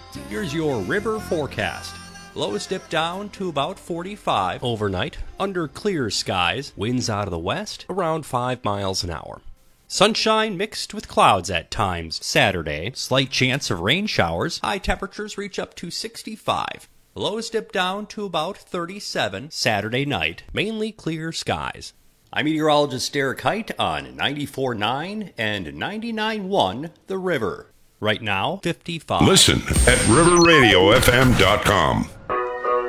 Here's your river forecast. Lows dip down to about 45 overnight, under clear skies, winds out of the west, around 5 miles an hour. Sunshine mixed with clouds at times Saturday, slight chance of rain showers, high temperatures reach up to 65. Lows dip down to about 37 Saturday night, mainly clear skies. I'm meteorologist Derek Height on 94.9 and 99.1 The River. Right now, 55. Listen at riverradiofm.com.